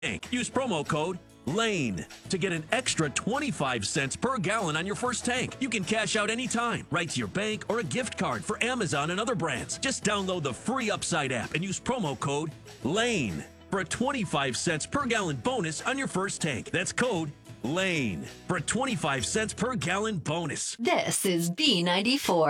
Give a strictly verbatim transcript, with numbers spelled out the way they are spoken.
tank. Use promo code LANE to get an extra twenty-five cents per gallon on your first tank. You can cash out anytime, right to your bank or a gift card for Amazon and other brands. Just download the free Upside app and use promo code LANE for a twenty-five cents per gallon bonus on your first tank. That's code LANE for a twenty-five cents per gallon bonus. This is B ninety-four.